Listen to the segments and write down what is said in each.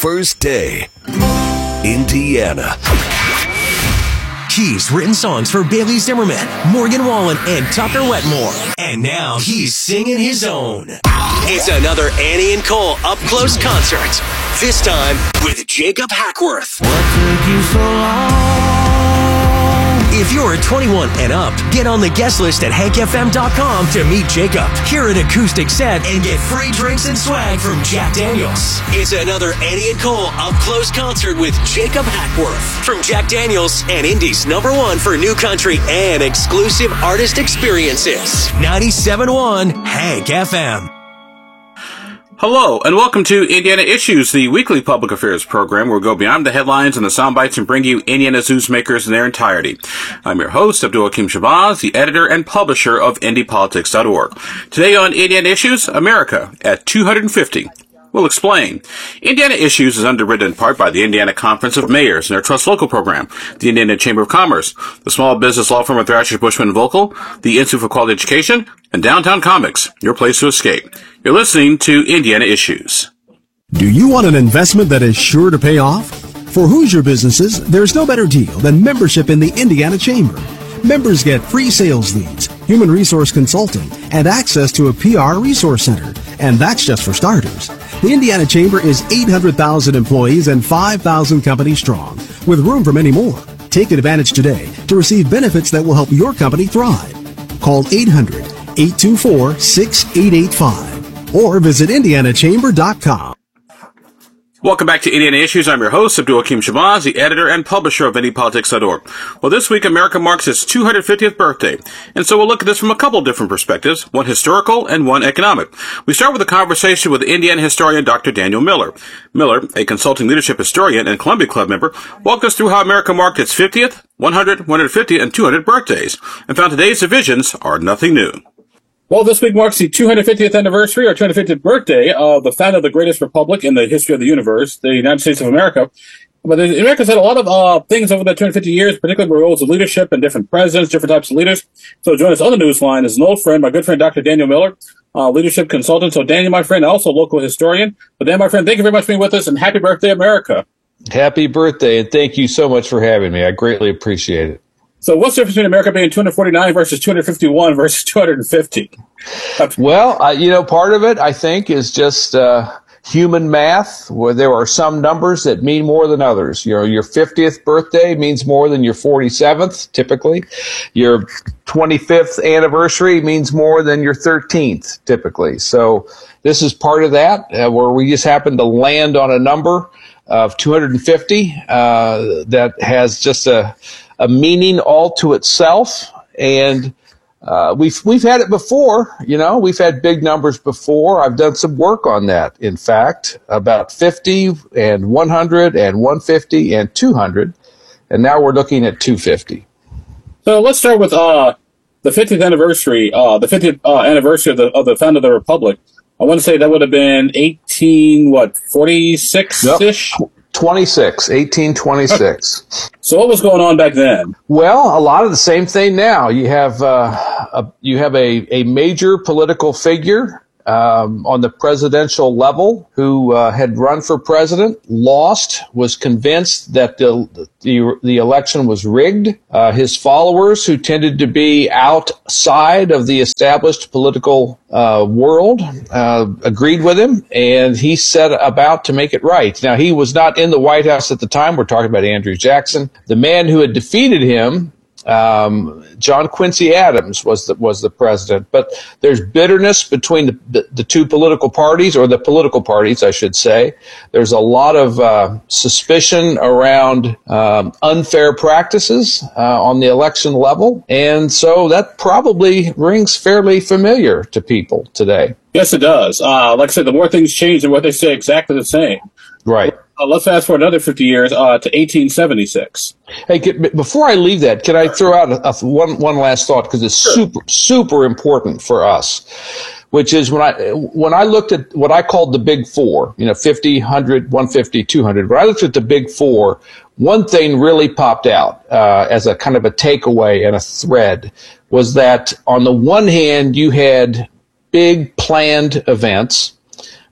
First Day, Indiana. He's written songs for Bailey Zimmerman, Morgan Wallen, and Tucker Wetmore. And now he's singing his own. It's another Annie and Cole up-close concert. This time with Jacob Hackworth. What took you so long? If you're 21 and up, get on the guest list at hankfm.com to meet Jacob, hear an acoustic set, and get free drinks and swag from Jack Daniels. It's another Annie and Cole up-close concert with Jacob Hackworth from Jack Daniels and Indy's #1 for new country and exclusive artist experiences. 97.1 Hank FM. Hello, and welcome to Indiana Issues, the weekly public affairs program where we go beyond the headlines and the sound bites and bring you Indiana's newsmakers in their entirety. I'm your host, Abdul Hakim Shabazz, the editor and publisher of IndyPolitics.org. Today on Indiana Issues, America at 250. We'll explain. Indiana Issues is underwritten in part by the Indiana Conference of Mayors and their Trust Local program, the Indiana Chamber of Commerce, the small business law firm of Thrasher Bushman Vocal, the Institute for Quality Education, and Downtown Comics, your place to escape. You're listening to Indiana Issues. Do you want an investment that is sure to pay off? For Hoosier businesses, there's no better deal than membership in the Indiana Chamber. Members get free sales leads, human resource consulting, and access to a PR resource center. And that's just for starters. The Indiana Chamber is 800,000 employees and 5,000 companies strong, with room for many more. Take advantage today to receive benefits that will help your company thrive. Call 800-824-6885 or visit indianachamber.com. Welcome back to Indiana Issues. I'm your host, Abdul Hakim Shabazz, the editor and publisher of IndyPolitics.org. Well, this week, America marks its 250th birthday. And so we'll look at this from a couple different perspectives, one historical and one economic. We start with a conversation with Indiana historian Dr. Daniel Miller. Miller, a consulting leadership historian and Columbia Club member, walked us through how America marked its 50th, 100, 150, and 200 birthdays, and found today's divisions are nothing new. Well, this week marks the 250th anniversary or 250th birthday of the founding of the greatest republic in the history of the universe, the United States of America. But America's had a lot of things over the 250 years, particularly roles of leadership and different presidents, different types of leaders. So join us on the newsline is an old friend, my good friend, Dr. Daniel Miller, leadership consultant. So Daniel, my friend, also local historian. But Dan, my friend, thank you very much for being with us, and happy birthday, America. Happy birthday, and thank you so much for having me. I greatly appreciate it. So what's the difference between America being 249 versus 251 versus 250? Well, part of it, I think, is just human math, where there are some numbers that mean more than others. Your 50th birthday means more than your 47th, typically. Your 25th anniversary means more than your 13th, typically. So this is part of that, where we just happen to land on a number of 250 that has just a meaning all to itself, and we've had it before. We've had big numbers before. I've done some work on that, in fact, about 50 and 100 and 150 and 200, and now we're looking at 250. So let's start with the 50th anniversary. The 50th anniversary of the founding of the republic. I want to say that would have been 1846-ish. Yep. 1826. So what was going on back then? Well, a lot of the same thing now. You have a major political figure on the presidential level who had run for president, lost, was convinced that the election was rigged. His followers, who tended to be outside of the established political world, agreed with him, and he set about to make it right. Now, he was not in the White House at the time. We're talking about Andrew Jackson. The man who had defeated him, John Quincy Adams, was the president. But there's bitterness between the two political parties, or the political parties, I should say. There's a lot of suspicion around unfair practices on the election level, and so that probably rings fairly familiar to people today. Yes, it does. Like I said, the more things change, the more they stay exactly the same. Right. Let's fast forward another 50 years to 1876. Hey, before I leave that, can I throw out one last thought, because it's super important for us, which is when I looked at what I called the big four, 50, 100, 150, 200. When I looked at the big four, one thing really popped out as a kind of a takeaway and a thread was that on the one hand you had big planned events.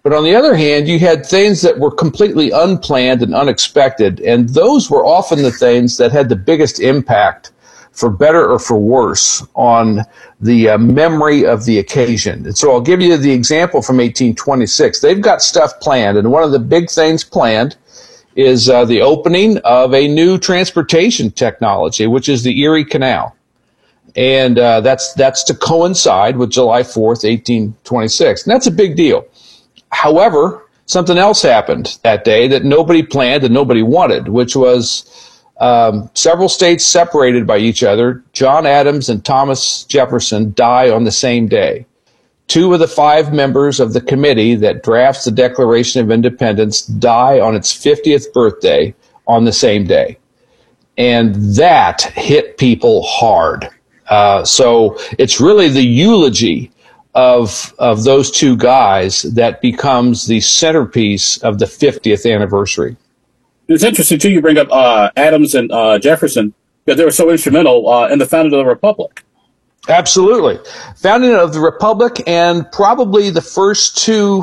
But on the other hand, you had things that were completely unplanned and unexpected, and those were often the things that had the biggest impact, for better or for worse, on the memory of the occasion. And so I'll give you the example from 1826. They've got stuff planned, and one of the big things planned is the opening of a new transportation technology, which is the Erie Canal. And that's to coincide with July 4th, 1826. And that's a big deal. However, something else happened that day that nobody planned and nobody wanted, which was several states separated by each other. John Adams and Thomas Jefferson die on the same day. 2 of the 5 members of the committee that drafts the Declaration of Independence die on its 50th birthday on the same day. And that hit people hard. So it's really the eulogy of those 2 guys that becomes the centerpiece of the 50th anniversary. It's interesting, too, you bring up Adams and Jefferson, because they were so instrumental in the founding of the Republic. Absolutely. Founding of the Republic, and probably the first two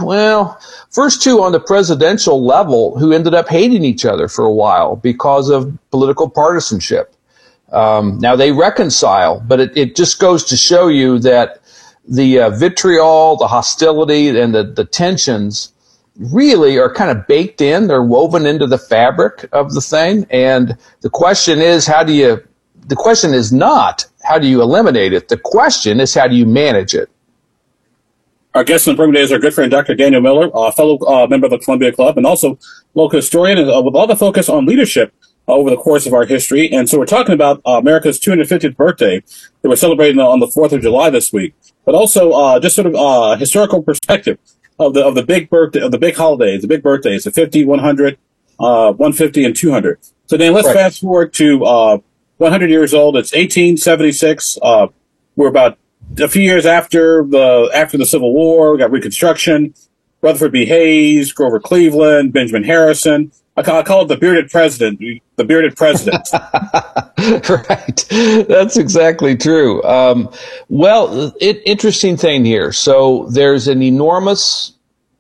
on the presidential level who ended up hating each other for a while because of political partisanship. Now they reconcile, but it just goes to show you that the vitriol, the hostility, and the tensions really are kind of baked in. They're woven into the fabric of the thing. And the question is, the question is not how do you eliminate it? The question is, how do you manage it? Our guest on the program today is our good friend, Dr. Daniel Miller, a fellow member of the Columbia Club and also local historian, with all the focus on leadership over the course of our history. And so we're talking about America's 250th birthday that we're celebrating on the 4th of July this week, but also just sort of historical perspective of the big birthday, of the big holidays, the big birthdays, the 50, 100, 150, and 200. So Dan, let's fast forward to 100 years old. It's 1876. We're about a few years after the Civil War. We got Reconstruction, Rutherford B. Hayes, Grover Cleveland, Benjamin Harrison. I call it the bearded president. The bearded president. Right. That's exactly true. Interesting thing here. So there's an enormous,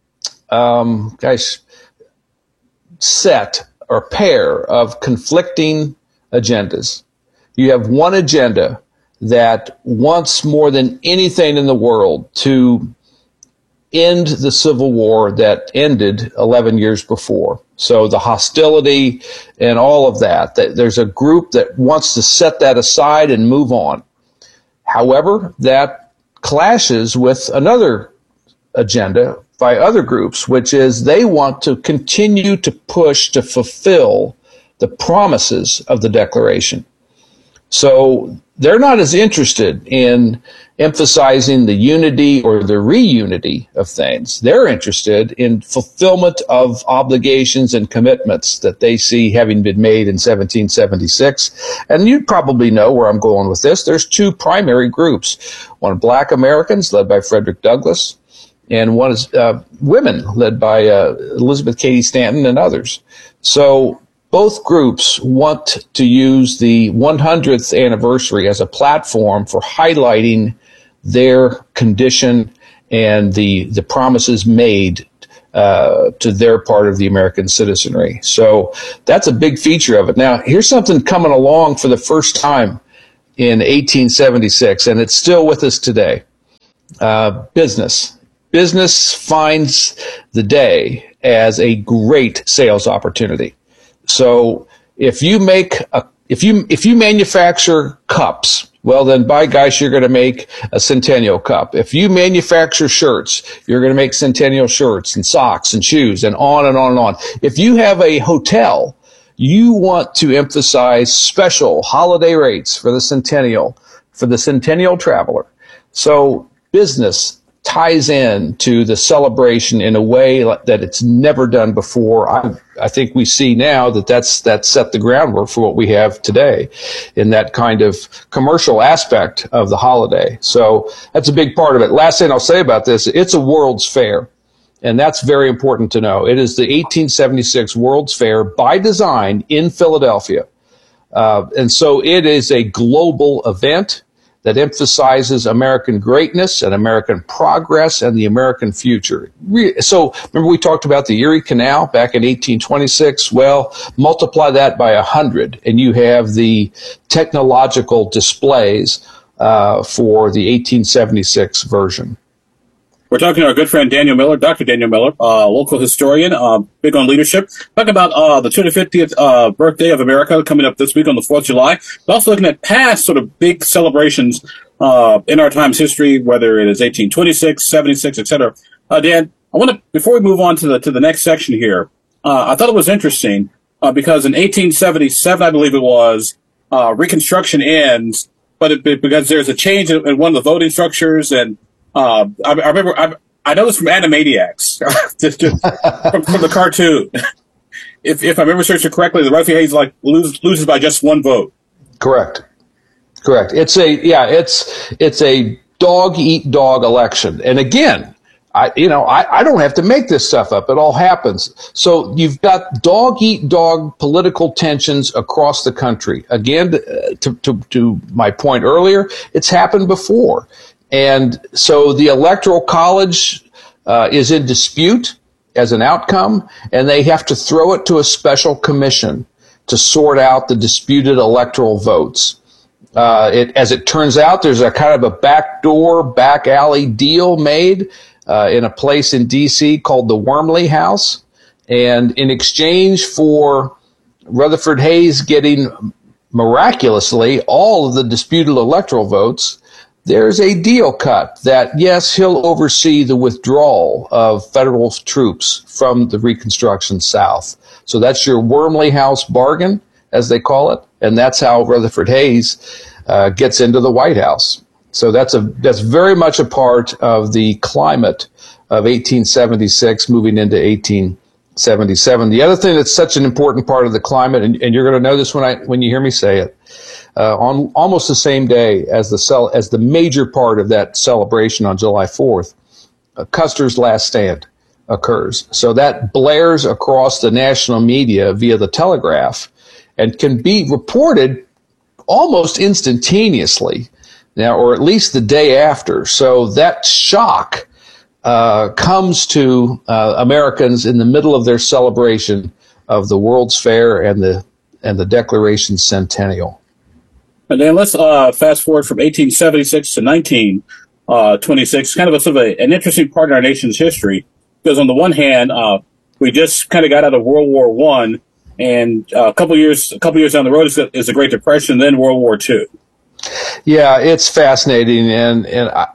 set or pair of conflicting agendas. You have one agenda that wants more than anything in the world to end the Civil War that ended 11 years before. So the hostility and all of that, there's a group that wants to set that aside and move on. However, that clashes with another agenda by other groups, which is they want to continue to push to fulfill the promises of the Declaration. So they're not as interested in emphasizing the unity or the reunity of things. They're interested in fulfillment of obligations and commitments that they see having been made in 1776. And you probably know where I'm going with this. There's 2 primary groups. One, Black Americans, led by Frederick Douglass, and one is women, led by Elizabeth Cady Stanton and others. So both groups want to use the 100th anniversary as a platform for highlighting their condition and the promises made to their part of the American citizenry. So that's a big feature of it. Now, here's something coming along for the first time in 1876, and it's still with us today. Business. Business finds the day as a great sales opportunity. So if you manufacture cups, well then by gosh, you're going to make a Centennial cup. If you manufacture shirts, you're going to make Centennial shirts and socks and shoes and on and on and on. If you have a hotel, you want to emphasize special holiday rates for the Centennial traveler. So business ties in to the celebration in a way that it's never done before. I think we see now that's set the groundwork for what we have today in that kind of commercial aspect of the holiday. So that's a big part of it. Last thing I'll say about this, it's a World's Fair, and that's very important to know. It is the 1876 World's Fair by design in Philadelphia. And so it is a global event. that emphasizes American greatness and American progress and the American future. So remember we talked about the Erie Canal back in 1826? Well, multiply that by 100 and you have the technological displays for the 1876 version. We're talking to our good friend Daniel Miller, Dr. Daniel Miller, local historian, big on leadership. Talking about the 250th birthday of America coming up this week on the 4th of July. But also looking at past sort of big celebrations in our time's history, whether it is 1826, 76, etc. Dan, I want to, before we move on to the next section here, I thought it was interesting because in 1877, I believe it was, Reconstruction ends, but because there's a change in one of the voting structures and I remember, I know this from Animaniacs, from the cartoon. If I remember searching correctly, the Rutherford Hayes loses by just one vote. Correct. It's a dog eat dog election. And again, I don't have to make this stuff up. It all happens. So you've got dog eat dog political tensions across the country. Again, to my point earlier, it's happened before. And so the Electoral College is in dispute as an outcome, and they have to throw it to a special commission to sort out the disputed electoral votes. As it turns out, there's a kind of a backdoor, back alley deal made in a place in D.C. called the Wormley House. And in exchange for Rutherford Hayes getting miraculously all of the disputed electoral votes, there's a deal cut that, yes, he'll oversee the withdrawal of federal troops from the Reconstruction South. So that's your Wormley House bargain, as they call it, and that's how Rutherford Hayes gets into the White House. So that's very much a part of the climate of 1876 moving into 1877. The other thing that's such an important part of the climate, and you're going to know this when you hear me say it, on almost the same day as the major part of that celebration on July 4th, Custer's last stand occurs. So that blares across the national media via the telegraph and can be reported almost instantaneously now, or at least the day after. So that shock comes to Americans in the middle of their celebration of the World's Fair and the Declaration Centennial. And then let's fast forward from 1876 to 1926, kind of an interesting part in our nation's history, because on the one hand, we just kind of got out of World War I, and a couple years down the road is the Great Depression, then World War II. Yeah, it's fascinating, and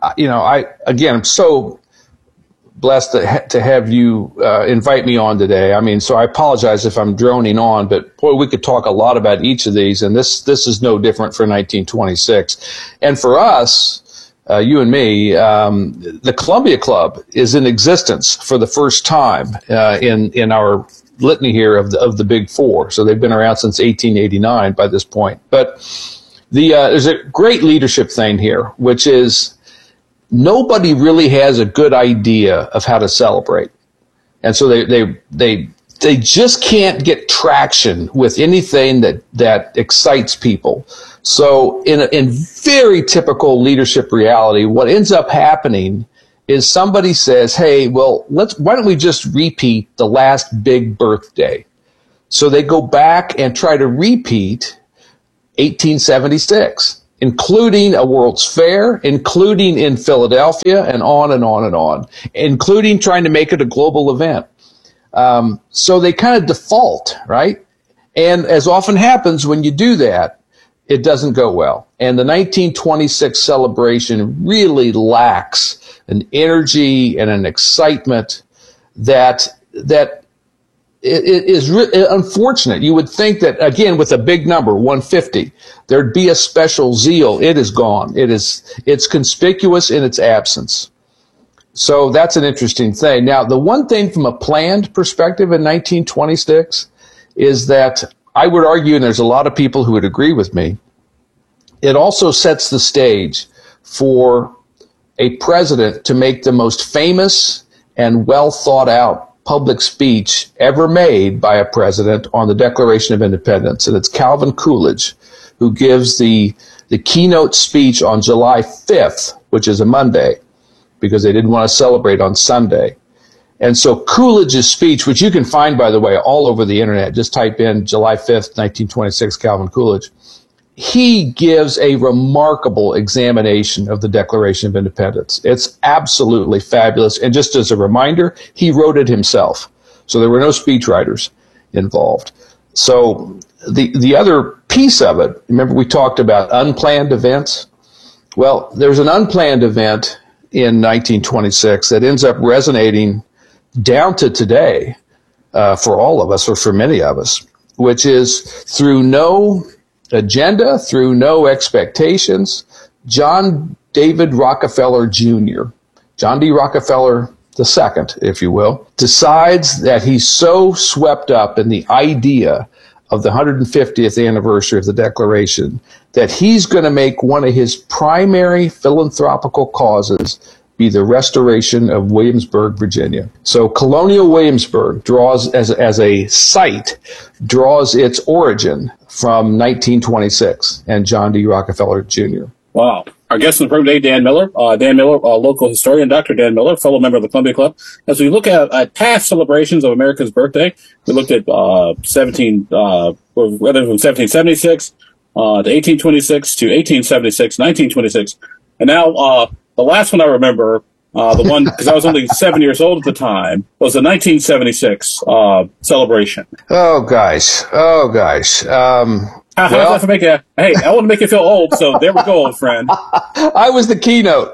I'm so blessed to have you invite me on today. I mean, so I apologize if I'm droning on, but boy, we could talk a lot about each of these, and this is no different for 1926. And for us, you and me, the Columbia Club is in existence for the first time in our litany here of the Big Four. So they've been around since 1889 by this point. But there's a great leadership thing here, which is nobody really has a good idea of how to celebrate. And so they just can't get traction with anything that excites people. So in very typical leadership reality, what ends up happening is somebody says, hey, well, why don't we just repeat the last big birthday? So they go back and try to repeat 1876. Including a World's Fair, including in Philadelphia, and on and on and on, including trying to make it a global event. So they kind of default, right? And as often happens when you do that, it doesn't go well. And the 1926 celebration really lacks an energy and an excitement that it is unfortunate. You would think that, again, with a big number, 150, there'd be a special zeal. It is gone. It's conspicuous in its absence. So that's an interesting thing. Now, the one thing from a planned perspective in 1926 is that I would argue, and there's a lot of people who would agree with me, it also sets the stage for a president to make the most famous and well thought out public speech ever made by a president on the Declaration of Independence. And it's Calvin Coolidge who gives the the keynote speech on July 5th, which is a Monday, because they didn't want to celebrate on Sunday. And so Coolidge's speech, which you can find, by the way, all over the internet, just type in July 5th, 1926, Calvin Coolidge. He gives a remarkable examination of the Declaration of Independence. It's absolutely fabulous. And just as a reminder, he wrote it himself. So there were no speechwriters involved. So the other piece of it, remember we talked about unplanned events? Well, there's an unplanned event in 1926 that ends up resonating down to today for all of us, or for many of us, which is through no agenda, through no expectations, John David Rockefeller Jr., John D. Rockefeller II, if you will, decides that he's so swept up in the idea of the 150th anniversary of the Declaration that he's going to make one of his primary philanthropical causes be the restoration of Williamsburg, Virginia. So Colonial Williamsburg draws, as a site, draws its origin from 1926 and John D. Rockefeller Jr. Wow. Our guest in the program today, Dan Miller. Dan Miller, local historian, Dr. Dan Miller, fellow member of the Columbia Club. As we look at past celebrations of America's birthday, we looked at 1776 to 1826 to 1876, 1926, and now the last one I remember, the one, because I was only 7 years old at the time, was the 1976 celebration. Oh, gosh. How's that for make you? Hey, I want to make you feel old, so there we go, old friend. I was the keynote.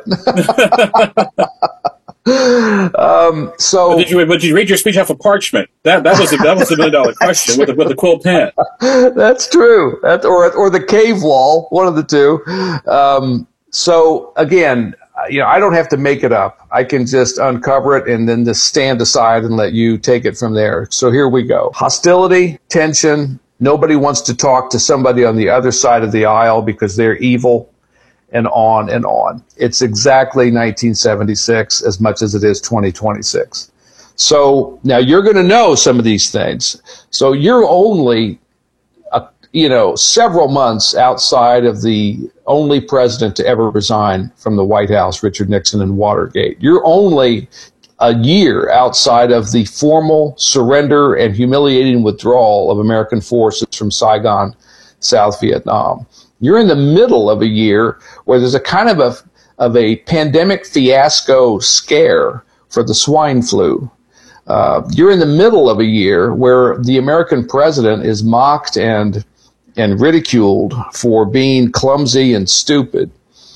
But did you read your speech off of parchment? That was the $1 million question with the quill pen. That's true. Or the cave wall, one of the two. So again, I don't have to make it up. I can just uncover it and then just stand aside and let you take it from there. So here we go. Hostility, tension. Nobody wants to talk to somebody on the other side of the aisle because they're evil, and on and on. It's exactly 1976 as much as it is 2026. So now you're going to know some of these things. So you're only, several months outside of the only president to ever resign from the White House, Richard Nixon, and Watergate. You're only a year outside of the formal surrender and humiliating withdrawal of American forces from Saigon, South Vietnam. You're in the middle of a year where there's a kind of a pandemic fiasco scare for the swine flu. You're in the middle of a year where the American president is mocked and ridiculed for being clumsy and stupid.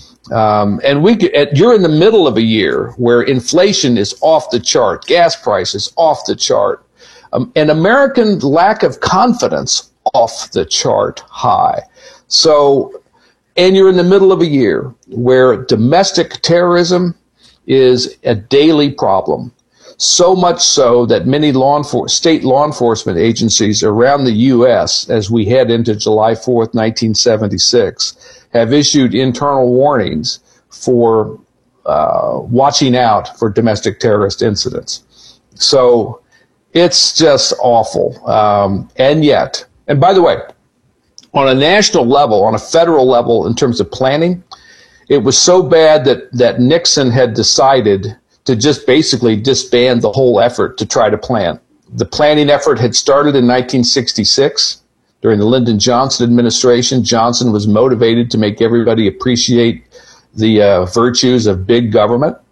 You're in the middle of a year where inflation is off the chart, gas prices off the chart, and American lack of confidence off the chart high. So, and you're in the middle of a year where domestic terrorism is a daily problem. So much so that many state law enforcement agencies around the U.S., as we head into July 4th, 1976, have issued internal warnings for watching out for domestic terrorist incidents. So it's just awful. And by the way, on a national level, on a federal level, in terms of planning, it was so bad that Nixon had decided to just basically disband the whole effort to try to plan. The planning effort had started in 1966 during the Lyndon Johnson administration. Johnson was motivated to make everybody appreciate the virtues of big government.